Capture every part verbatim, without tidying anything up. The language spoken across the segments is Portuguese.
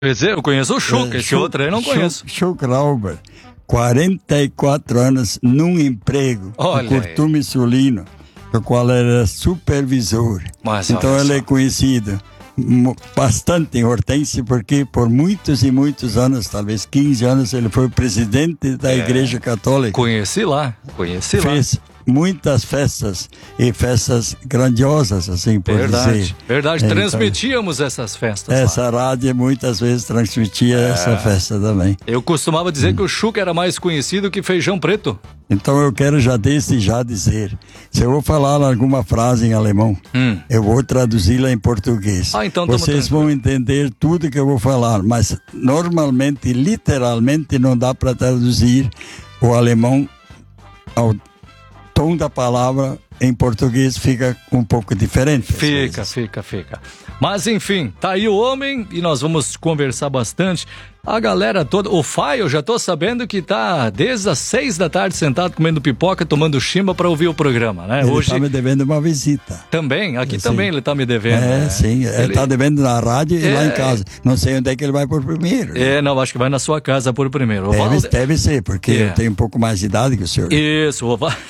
Eu conheço o Chuca, é, esse Chuca, outro aí eu não conheço. Chuca Lauber, quarenta e quatro anos num emprego Olha no Curtume Sulino, do qual era supervisor. Mas então ele é conhecido bastante em Hortência, porque por muitos e muitos anos, talvez quinze anos, ele foi presidente da é, Igreja Católica. Conheci lá, conheci Fez lá. muitas festas e festas grandiosas, assim por verdade, dizer. Verdade, então, transmitíamos essas festas Essa lá. rádio muitas vezes transmitia é. essa festa também. Eu costumava dizer hum. que o Chuca era mais conhecido que Feijão Preto. Então eu quero já desde já dizer, se eu vou falar alguma frase em alemão, hum. eu vou traduzi-la em português. Ah, então Vocês vão entender tudo que eu vou falar, mas normalmente, literalmente, não dá para traduzir o alemão ao tom da palavra em português, fica um pouco diferente. Fica, fica, fica. Mas enfim, tá aí o homem e nós vamos conversar bastante. A galera toda, o Fai, eu já tô sabendo que tá desde as seis da tarde sentado comendo pipoca, tomando chimba para ouvir o programa, né? Ele Hoje tá me devendo uma visita. Também, aqui sim. também ele tá me devendo. É, né? sim, ele, ele tá devendo na rádio e é... lá em casa. Não sei onde é que ele vai por primeiro. Né? É, não, acho que vai na sua casa por primeiro. O deve, Valde... deve ser, porque é. eu tenho um pouco mais de idade que o senhor. Isso, o, Val...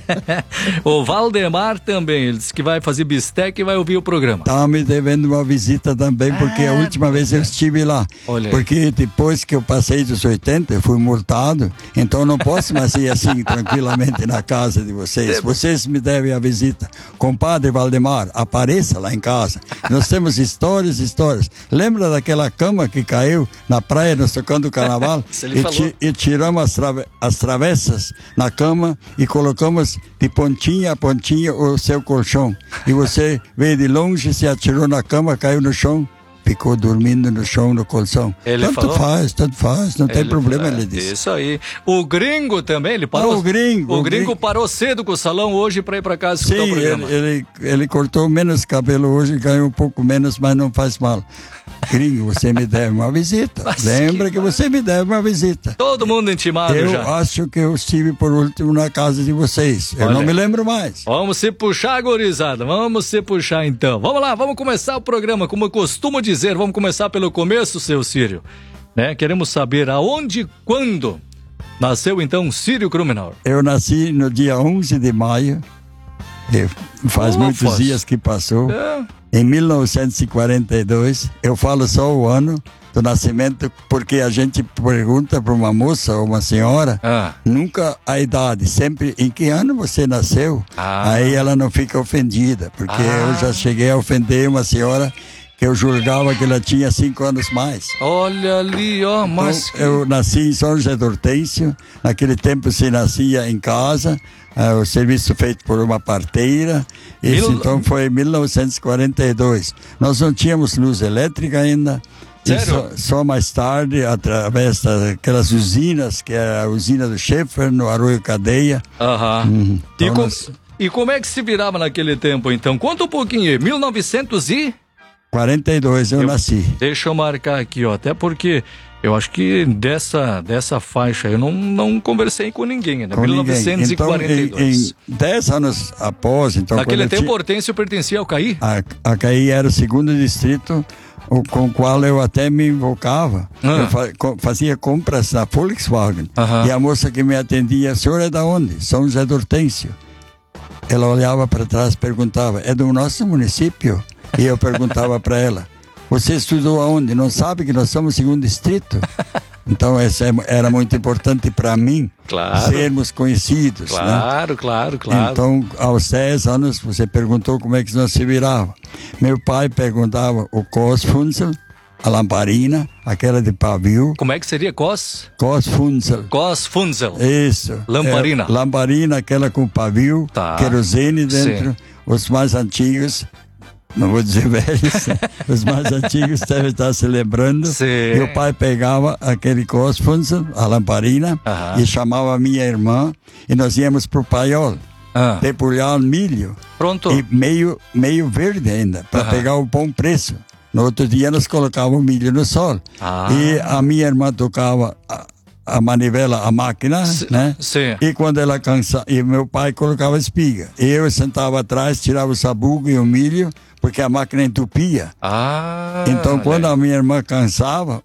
o Valdemar também, ele disse que vai fazer bisteca e vai ouvir o programa. Tá me devendo uma visita também, porque ah, a última vez eu estive lá. Olha porque depois que eu passei dos oitenta, eu fui multado, então não posso mais ir assim tranquilamente na casa de vocês. Vocês me devem a visita. Compadre Valdemar, apareça lá em casa. Nós temos histórias, histórias. Lembra daquela cama que caiu na praia, nós tocando o carnaval? e, ti, e tiramos as, trave, as travessas na cama e colocamos de pontinha a pontinha o seu colchão. E você veio de longe, se atirou na cama, caiu no chão, ficou dormindo no chão, no colchão. Ele tanto falou? faz, tanto faz, não ele tem problema, falou, ele disse. Isso aí. O gringo também, ele parou. Ah, o gringo. O, o gringo, gringo parou cedo com o salão hoje para ir para casa escutar Sim, o programa. Ele, ele, ele cortou menos cabelo hoje, ganhou um pouco menos, mas não faz mal. Gringo, você me deve uma visita. Mas Lembra que, que você me deve uma visita. Todo mundo intimado eu já. Eu acho que eu estive por último na casa de vocês. Eu Olha, não me lembro mais. Vamos se puxar, gurizada. Vamos se puxar então. Vamos lá, vamos começar o programa. Como eu costumo dizer, vamos começar pelo começo, seu Círio. Né? Queremos saber aonde e quando nasceu então Círio Krumenauer. Eu nasci no dia onze de maio. Faz oh, muitos faz. dias que passou. É. Em mil novecentos e quarenta e dois, eu falo só o ano do nascimento, porque a gente pergunta para uma moça ou uma senhora, ah. nunca a idade, sempre em que ano você nasceu. Ah. Aí ela não fica ofendida, porque ah. eu já cheguei a ofender uma senhora que eu julgava que ela tinha cinco anos mais. Olha ali, ó, mas... Então, eu nasci em São José do Hortêncio, naquele tempo se nascia em casa, uh, o serviço feito por uma parteira, isso Mil... então foi em mil novecentos e quarenta e dois. Nós não tínhamos luz elétrica ainda, só, só mais tarde, através daquelas usinas, que é a usina do Schaeffer, no Arroio Cadeia. Aham. Uhum. Então, e, com... nós... e como é que se virava naquele tempo, então? Conta um pouquinho aí, mil e novecentos e... quarenta e dois eu, eu nasci. Deixa eu marcar aqui, ó, até porque eu acho que dessa, dessa faixa eu não, não conversei com ninguém, né? Com mil novecentos e quarenta e dois. Então, em, em dez anos após, então... Naquele tempo, tinha... Hortêncio pertencia ao C A I? A, a C A I era o segundo distrito o, com o qual eu até me invocava. Ah. Eu fa, fazia compras na Volkswagen. Uh-huh. E a moça que me atendia, a senhora é da onde? São José do Hortêncio. Ela olhava para trás e perguntava, é do nosso município? E eu perguntava para ela, você estudou aonde? Não sabe que nós somos segundo distrito? Então, isso era muito importante para mim, claro. sermos conhecidos. Claro, né? claro, claro. Então, aos dez anos, você perguntou como é que nós se virava. Meu pai perguntava o Cosfunzel, a lamparina, aquela de pavio. Como é que seria Cos? Cosfunzel. Cosfunzel. Isso. Lamparina. É, lamparina, aquela com pavio, tá. querosene dentro. Sim. Os mais antigos... Não vou dizer velhos, os mais antigos devem estar se lembrando. Sim. E o pai pegava aquele Cosfunzel, a lamparina, uh-huh. e chamava a minha irmã, e nós íamos pro paiol, uh-huh. debulhar milho. Pronto. E meio, meio verde ainda, para uh-huh. pegar o bom preço. No outro dia nós colocávamos o milho no sol. Ah. E a minha irmã tocava a, a manivela, a máquina, S- né? Sim. E quando ela cansava, e meu pai colocava espiga. Eu sentava atrás, tirava o sabugo e o milho, porque a máquina entupia. Ah, então, quando a minha irmã cansava,